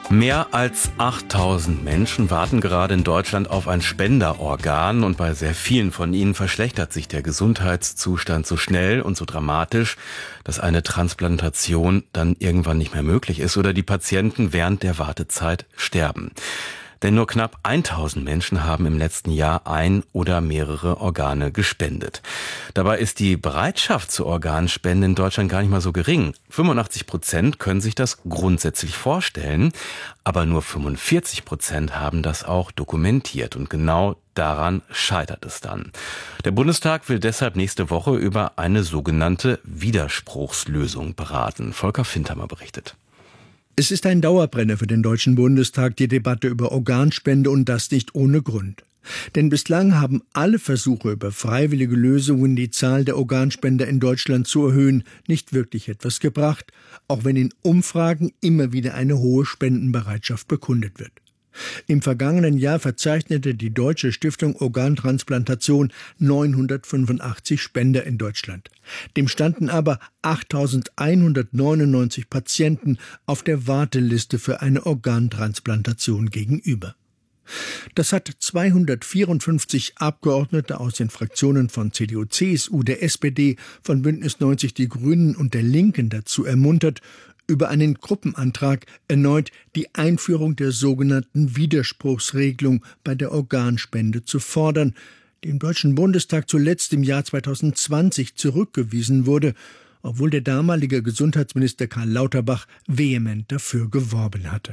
Mehr als 8000 Menschen warten gerade in Deutschland auf ein Spenderorgan und bei sehr vielen von ihnen verschlechtert sich der Gesundheitszustand so schnell und so dramatisch, dass eine Transplantation dann irgendwann nicht mehr möglich ist oder die Patienten während der Wartezeit sterben. Denn nur knapp 1000 Menschen haben im letzten Jahr ein oder mehrere Organe gespendet. Dabei ist die Bereitschaft zur Organspende in Deutschland gar nicht mal so gering. 85% können sich das grundsätzlich vorstellen, aber nur 45% haben das auch dokumentiert. Und genau daran scheitert es dann. Der Bundestag will deshalb nächste Woche über eine sogenannte Widerspruchslösung beraten. Volker Findhammer berichtet. Es ist ein Dauerbrenner für den Deutschen Bundestag, die Debatte über Organspende, und das nicht ohne Grund. Denn bislang haben alle Versuche, über freiwillige Lösungen die Zahl der Organspender in Deutschland zu erhöhen, nicht wirklich etwas gebracht, auch wenn in Umfragen immer wieder eine hohe Spendenbereitschaft bekundet wird. Im vergangenen Jahr verzeichnete die Deutsche Stiftung Organtransplantation 985 Spender in Deutschland. Dem standen aber 8199 Patienten auf der Warteliste für eine Organtransplantation gegenüber. Das hat 254 Abgeordnete aus den Fraktionen von CDU, CSU, der SPD, von Bündnis 90 Die Grünen und der Linken dazu ermuntert, über einen Gruppenantrag erneut die Einführung der sogenannten Widerspruchsregelung bei der Organspende zu fordern, die im Deutschen Bundestag zuletzt im Jahr 2020 zurückgewiesen wurde, obwohl der damalige Gesundheitsminister Karl Lauterbach vehement dafür geworben hatte.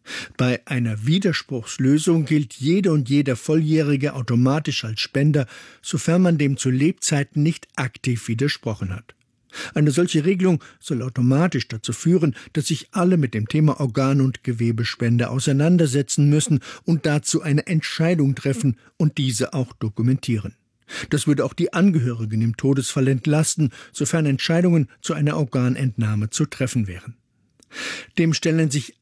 Bei einer Widerspruchslösung gilt jede und jeder Volljährige automatisch als Spender, sofern man dem zu Lebzeiten nicht aktiv widersprochen hat. Eine solche Regelung soll automatisch dazu führen, dass sich alle mit dem Thema Organ- und Gewebespende auseinandersetzen müssen und dazu eine Entscheidung treffen und diese auch dokumentieren. Das würde auch die Angehörigen im Todesfall entlasten, sofern Entscheidungen zu einer Organentnahme zu treffen wären. Dem stellen sich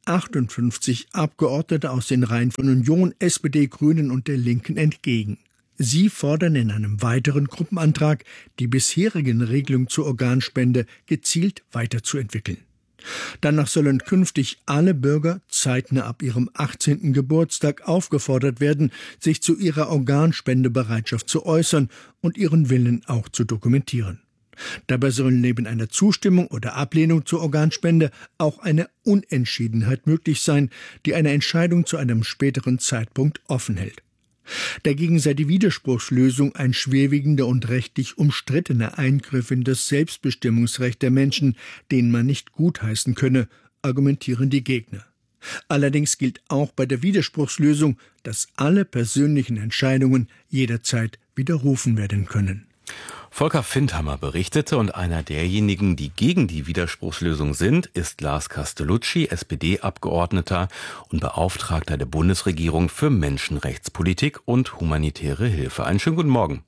58 Abgeordnete aus den Reihen von Union, SPD, Grünen und der Linken entgegen. Sie fordern in einem weiteren Gruppenantrag, die bisherigen Regelungen zur Organspende gezielt weiterzuentwickeln. Danach sollen künftig alle Bürger zeitnah ab ihrem 18. Geburtstag aufgefordert werden, sich zu ihrer Organspendebereitschaft zu äußern und ihren Willen auch zu dokumentieren. Dabei sollen neben einer Zustimmung oder Ablehnung zur Organspende auch eine Unentschiedenheit möglich sein, die eine Entscheidung zu einem späteren Zeitpunkt offen hält. Dagegen sei die Widerspruchslösung ein schwerwiegender und rechtlich umstrittener Eingriff in das Selbstbestimmungsrecht der Menschen, den man nicht gutheißen könne, argumentieren die Gegner. Allerdings gilt auch bei der Widerspruchslösung, dass alle persönlichen Entscheidungen jederzeit widerrufen werden können. Volker Findhammer berichtete, und einer derjenigen, die gegen die Widerspruchslösung sind, ist Lars Castellucci, SPD-Abgeordneter und Beauftragter der Bundesregierung für Menschenrechtspolitik und humanitäre Hilfe. Einen schönen guten Morgen.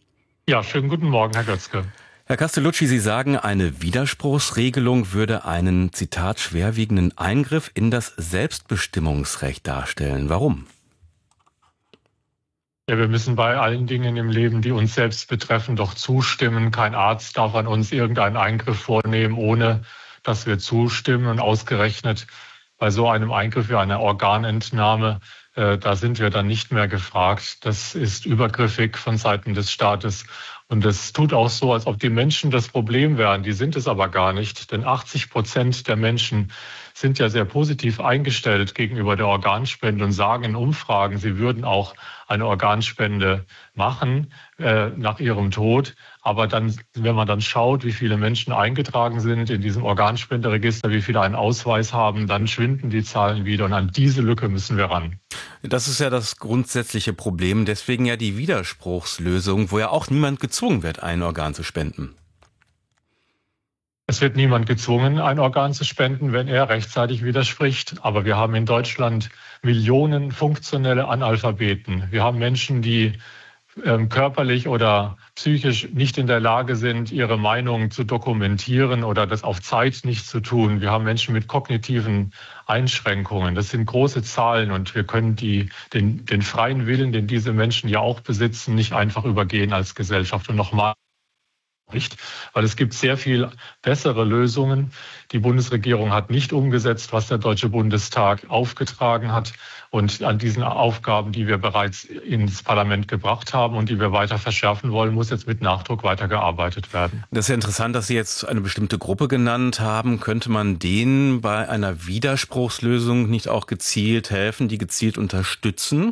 Ja, schönen guten Morgen, Herr Götzke. Herr Castellucci, Sie sagen, eine Widerspruchsregelung würde einen, Zitat, schwerwiegenden Eingriff in das Selbstbestimmungsrecht darstellen. Warum? Ja, wir müssen bei allen Dingen im Leben, die uns selbst betreffen, doch zustimmen. Kein Arzt darf an uns irgendeinen Eingriff vornehmen, ohne dass wir zustimmen. Und ausgerechnet bei so einem Eingriff wie einer Organentnahme, da sind wir dann nicht mehr gefragt. Das ist übergriffig von Seiten des Staates. Und es tut auch so, als ob die Menschen das Problem wären. Die sind es aber gar nicht. Denn 80% der Menschen sind ja sehr positiv eingestellt gegenüber der Organspende und sagen in Umfragen, sie würden auch eine Organspende machen nach ihrem Tod. Aber dann, wenn man dann schaut, wie viele Menschen eingetragen sind in diesem Organspenderegister, wie viele einen Ausweis haben, dann schwinden die Zahlen wieder. Und an diese Lücke müssen wir ran. Das ist ja das grundsätzliche Problem. Deswegen ja die Widerspruchslösung, wo ja auch niemand gezwungen wird, ein Organ zu spenden. Es wird niemand gezwungen, ein Organ zu spenden, wenn er rechtzeitig widerspricht. Aber wir haben in Deutschland Millionen funktionelle Analphabeten. Wir haben Menschen, die körperlich oder psychisch nicht in der Lage sind, ihre Meinung zu dokumentieren oder das auf Zeit nicht zu tun. Wir haben Menschen mit kognitiven Einschränkungen. Das sind große Zahlen und wir können den freien Willen, den diese Menschen ja auch besitzen, nicht einfach übergehen als Gesellschaft. Und nochmal, nicht, weil es gibt sehr viel bessere Lösungen. Die Bundesregierung hat nicht umgesetzt, was der Deutsche Bundestag aufgetragen hat. Und an diesen Aufgaben, die wir bereits ins Parlament gebracht haben und die wir weiter verschärfen wollen, muss jetzt mit Nachdruck weitergearbeitet werden. Das ist ja interessant, dass Sie jetzt eine bestimmte Gruppe genannt haben. Könnte man denen bei einer Widerspruchslösung nicht auch gezielt helfen, die gezielt unterstützen?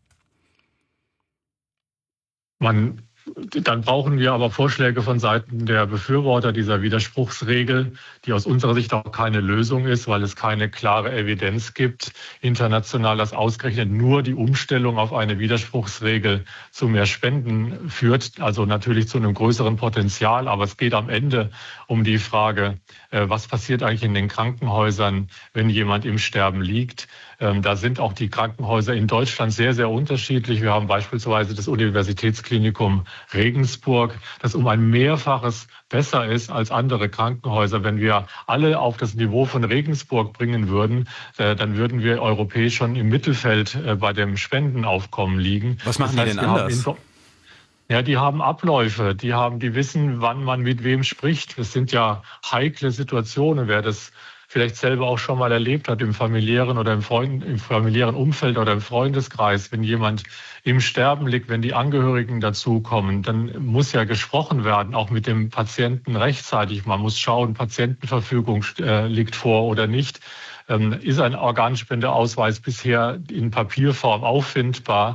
Dann brauchen wir aber Vorschläge von Seiten der Befürworter dieser Widerspruchsregel, die aus unserer Sicht auch keine Lösung ist, weil es keine klare Evidenz gibt, international, dass ausgerechnet nur die Umstellung auf eine Widerspruchsregel zu mehr Spenden führt, also natürlich zu einem größeren Potenzial. Aber es geht am Ende um die Frage, was passiert eigentlich in den Krankenhäusern, wenn jemand im Sterben liegt. Da sind auch die Krankenhäuser in Deutschland sehr, sehr unterschiedlich. Wir haben beispielsweise das Universitätsklinikum Regensburg, das um ein Mehrfaches besser ist als andere Krankenhäuser. Wenn wir alle auf das Niveau von Regensburg bringen würden, dann würden wir europäisch schon im Mittelfeld bei dem Spendenaufkommen liegen. Was machen die denn anders? Ja, die haben Abläufe, die wissen, wann man mit wem spricht. Das sind ja heikle Situationen. Wer das vielleicht selber auch schon mal erlebt hat im familiären oder im familiären Umfeld oder im Freundeskreis, wenn jemand im Sterben liegt, wenn die Angehörigen dazukommen, dann muss ja gesprochen werden, auch mit dem Patienten rechtzeitig. Man muss schauen, Patientenverfügung liegt vor oder nicht. Ist ein Organspendeausweis bisher in Papierform auffindbar?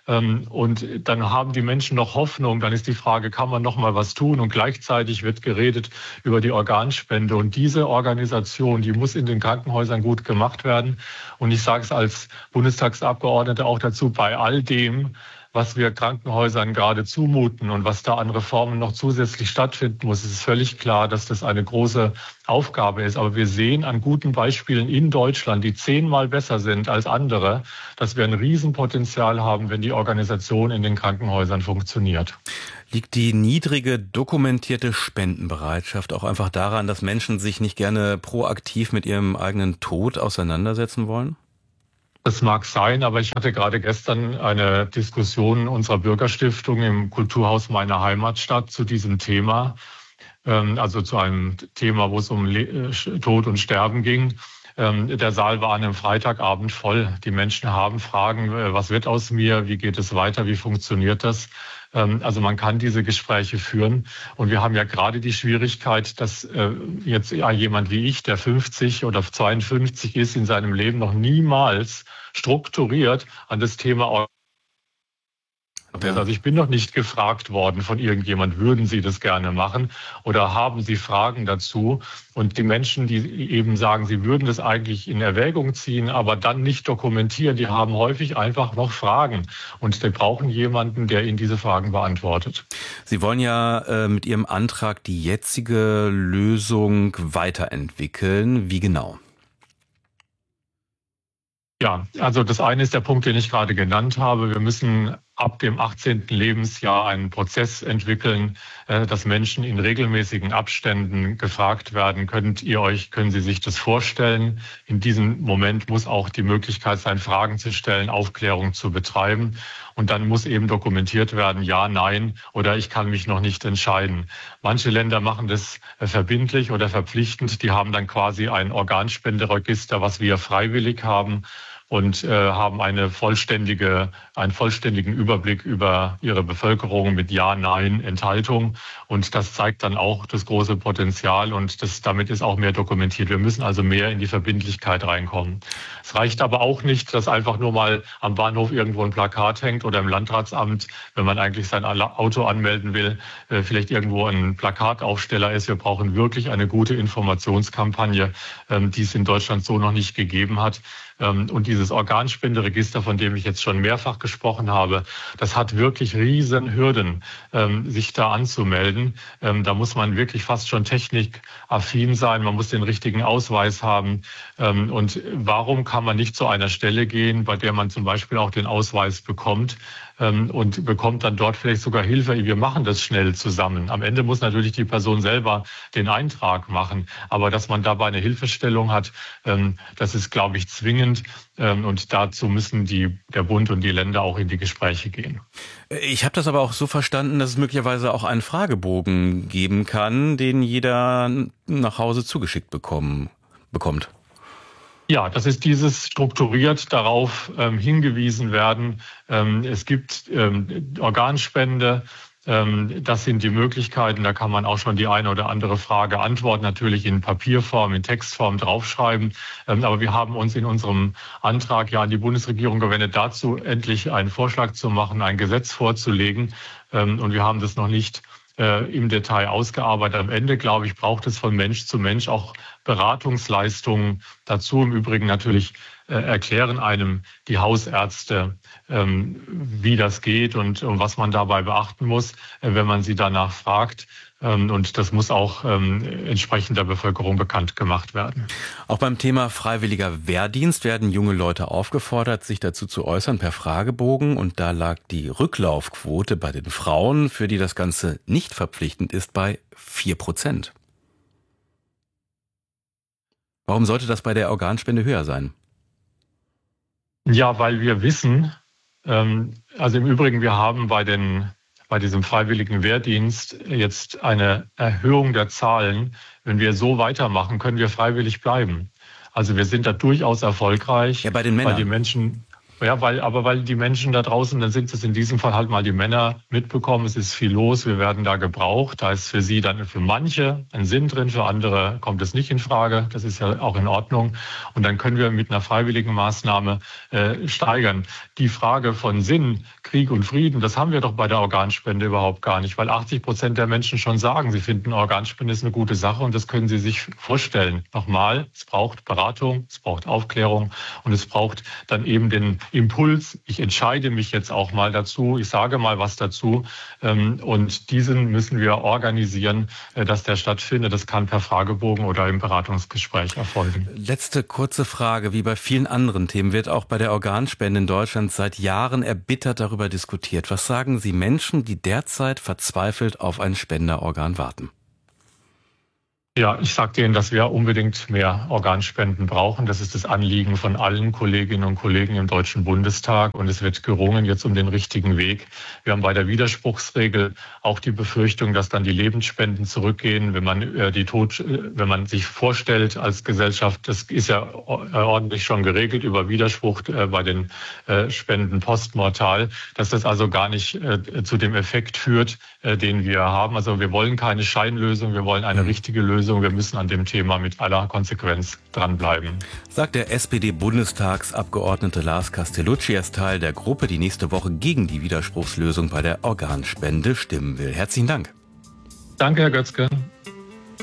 Und dann haben die Menschen noch Hoffnung. Dann ist die Frage, kann man noch mal was tun? Und gleichzeitig wird geredet über die Organspende. Und diese Organisation, die muss in den Krankenhäusern gut gemacht werden. Und ich sage es als Bundestagsabgeordnete auch dazu, bei all dem, was wir Krankenhäusern gerade zumuten und was da an Reformen noch zusätzlich stattfinden muss, ist es völlig klar, dass das eine große Aufgabe ist. Aber wir sehen an guten Beispielen in Deutschland, die 10-mal besser sind als andere, dass wir ein Riesenpotenzial haben, wenn die Organisation in den Krankenhäusern funktioniert. Liegt die niedrige dokumentierte Spendenbereitschaft auch einfach daran, dass Menschen sich nicht gerne proaktiv mit ihrem eigenen Tod auseinandersetzen wollen? Das mag sein, aber ich hatte gerade gestern eine Diskussion unserer Bürgerstiftung im Kulturhaus meiner Heimatstadt zu diesem Thema, also zu einem Thema, wo es um Tod und Sterben ging. Der Saal war an einem Freitagabend voll. Die Menschen haben Fragen, was wird aus mir, wie geht es weiter, wie funktioniert das? Also man kann diese Gespräche führen. Und wir haben ja gerade die Schwierigkeit, dass jetzt jemand wie ich, der 50 oder 52 ist, in seinem Leben noch niemals strukturiert an das Thema. Also ich bin noch nicht gefragt worden von irgendjemand, würden Sie das gerne machen oder haben Sie Fragen dazu? Und die Menschen, die eben sagen, sie würden das eigentlich in Erwägung ziehen, aber dann nicht dokumentieren, die haben häufig einfach noch Fragen. Und die brauchen jemanden, der ihnen diese Fragen beantwortet. Sie wollen ja mit Ihrem Antrag die jetzige Lösung weiterentwickeln. Wie genau? Ja, also das eine ist der Punkt, den ich gerade genannt habe. Wir müssen ab dem 18. Lebensjahr einen Prozess entwickeln, dass Menschen in regelmäßigen Abständen gefragt werden, können Sie sich das vorstellen? In diesem Moment muss auch die Möglichkeit sein, Fragen zu stellen, Aufklärung zu betreiben. Und dann muss eben dokumentiert werden, ja, nein, oder ich kann mich noch nicht entscheiden. Manche Länder machen das verbindlich oder verpflichtend. Die haben dann quasi ein Organspenderegister, was wir freiwillig haben, und haben einen vollständigen Überblick über ihre Bevölkerung mit Ja, Nein, Enthaltung. Und das zeigt dann auch das große Potenzial und damit ist auch mehr dokumentiert. Wir müssen also mehr in die Verbindlichkeit reinkommen. Es reicht aber auch nicht, dass einfach nur mal am Bahnhof irgendwo ein Plakat hängt oder im Landratsamt, wenn man eigentlich sein Auto anmelden will, vielleicht irgendwo ein Plakataufsteller ist. Wir brauchen wirklich eine gute Informationskampagne, die es in Deutschland so noch nicht gegeben hat. Und dieses Organspenderegister, von dem ich jetzt schon mehrfach gesprochen habe, das hat wirklich riesen Hürden, sich da anzumelden. Da muss man wirklich fast schon technikaffin sein. Man muss den richtigen Ausweis haben. Und warum kann man nicht zu einer Stelle gehen, bei der man zum Beispiel auch den Ausweis bekommt? und bekommt dann dort vielleicht sogar Hilfe. Wir machen das schnell zusammen. Am Ende muss natürlich die Person selber den Eintrag machen. Aber dass man dabei eine Hilfestellung hat, das ist, glaube ich, zwingend. Und dazu müssen der Bund und die Länder auch in die Gespräche gehen. Ich habe das aber auch so verstanden, dass es möglicherweise auch einen Fragebogen geben kann, den jeder nach Hause zugeschickt bekommt. Ja, das ist dieses strukturiert darauf hingewiesen werden. Es gibt Organspende. Das sind die Möglichkeiten. Da kann man auch schon die eine oder andere Frage antworten, natürlich in Papierform, in Textform draufschreiben. Aber wir haben uns in unserem Antrag ja an die Bundesregierung gewendet, dazu endlich einen Vorschlag zu machen, ein Gesetz vorzulegen. Und wir haben das noch nicht im Detail ausgearbeitet. Am Ende, glaube ich, braucht es von Mensch zu Mensch auch Beratungsleistungen dazu. Im Übrigen natürlich erklären einem die Hausärzte, wie das geht und was man dabei beachten muss, wenn man sie danach fragt. Und das muss auch entsprechend der Bevölkerung bekannt gemacht werden. Auch beim Thema freiwilliger Wehrdienst werden junge Leute aufgefordert, sich dazu zu äußern per Fragebogen. Und da lag die Rücklaufquote bei den Frauen, für die das Ganze nicht verpflichtend ist, bei 4%. Warum sollte das bei der Organspende höher sein? Ja, weil wir wissen, also im Übrigen, wir haben bei diesem freiwilligen Wehrdienst jetzt eine Erhöhung der Zahlen. Wenn wir so weitermachen, können wir freiwillig bleiben. Also wir sind da durchaus erfolgreich. Ja, bei den Männern. Weil die Menschen, weil die Menschen da draußen, dann sind es in diesem Fall halt mal die Männer, mitbekommen, es ist viel los, wir werden da gebraucht. Da ist für sie dann für manche ein Sinn drin, für andere kommt es nicht in Frage. Das ist ja auch in Ordnung. Und dann können wir mit einer freiwilligen Maßnahme steigern. Die Frage von Sinn, Krieg und Frieden, das haben wir doch bei der Organspende überhaupt gar nicht, weil 80% der Menschen schon sagen, sie finden Organspende ist eine gute Sache und das können sie sich vorstellen. Nochmal, es braucht Beratung, es braucht Aufklärung und es braucht dann eben den Impuls, ich entscheide mich jetzt auch mal dazu, ich sage mal was dazu und diesen müssen wir organisieren, dass der stattfindet. Das kann per Fragebogen oder im Beratungsgespräch erfolgen. Letzte kurze Frage. Wie bei vielen anderen Themen wird auch bei der Organspende in Deutschland seit Jahren erbittert darüber diskutiert. Was sagen Sie Menschen, die derzeit verzweifelt auf ein Spenderorgan warten? Ja, ich sage denen, dass wir unbedingt mehr Organspenden brauchen. Das ist das Anliegen von allen Kolleginnen und Kollegen im Deutschen Bundestag. Und es wird gerungen jetzt um den richtigen Weg. Wir haben bei der Widerspruchsregel auch die Befürchtung, dass dann die Lebensspenden zurückgehen, wenn man sich vorstellt als Gesellschaft, das ist ja ordentlich schon geregelt über Widerspruch bei den Spenden postmortal, dass das also gar nicht zu dem Effekt führt, den wir haben. Also wir wollen keine Scheinlösung, wir wollen eine richtige Lösung. Wir müssen an dem Thema mit aller Konsequenz dranbleiben. Sagt der SPD-Bundestagsabgeordnete Lars Castellucci. Er ist Teil der Gruppe, die nächste Woche gegen die Widerspruchslösung bei der Organspende stimmen will. Herzlichen Dank. Danke, Herr Götzke.